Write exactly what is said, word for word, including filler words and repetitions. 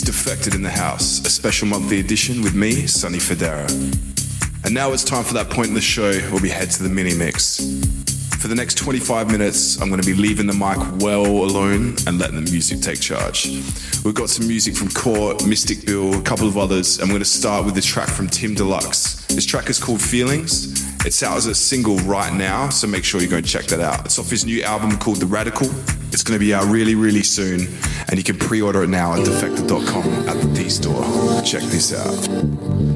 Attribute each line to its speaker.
Speaker 1: Defected in the House, a special monthly edition with me, Sonny Fodera. And now it's time for that point in the show where we head to the mini mix. For the next twenty-five minutes, I'm going to be leaving the mic well alone and letting the music take charge. We've got some music from Court, Mystic Bill, a couple of others, and we're going to start with this track from Tim Deluxe. This track is called Feelings. It's out as a single right now, so make sure you go and check that out. It's off his new album called The Radical. It's going to be out really, really soon, and you can pre-order it now at defected dot com at the D-Store. Check this out.